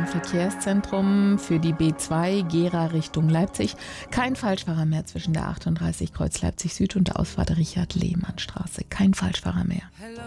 Verkehrszentrum für die B2 Gera Richtung Leipzig. Kein Falschfahrer mehr zwischen der 38 Kreuz Leipzig Süd und der Ausfahrt der Richard-Lehmann-Straße. Kein Falschfahrer mehr.